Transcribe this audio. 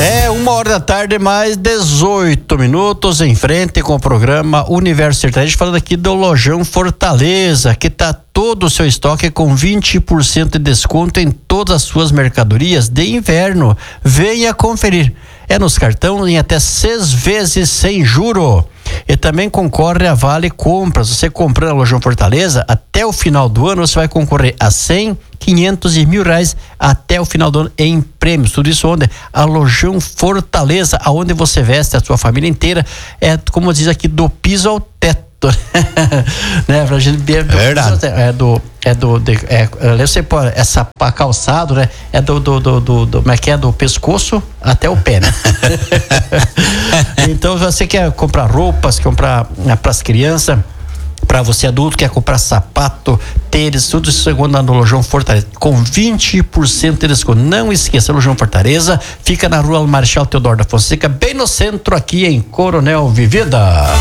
1h da tarde, mais 18 minutos, em frente com o programa Universo Sertanejo, falando aqui do Lojão Fortaleza, que tá todo o seu estoque com 20% de desconto em todas as suas mercadorias de inverno. Venha conferir. É nos cartões em até 6 vezes sem juro. E também concorre a Vale Compras. Você comprando a Lojão Fortaleza, até o final do ano você vai concorrer a 100, 500 e R$1.000 até o final do ano em prêmios. Tudo isso onde? A Lojão Fortaleza, aonde você veste a sua família inteira. É, como diz aqui, do piso ao teto. Né, pra gente ver. Verdade. Você pode, essa calçado, né? É como é que é? Do pescoço até o pé, né? Então, você quer comprar roupas, comprar para as crianças, para você adulto, quer comprar sapato, tênis, tudo isso segundo no Lojão Fortaleza, com 20% de desconto. Não esqueça, Lojão Fortaleza fica na rua Marechal Teodoro da Fonseca, bem no centro, aqui em Coronel Vivida.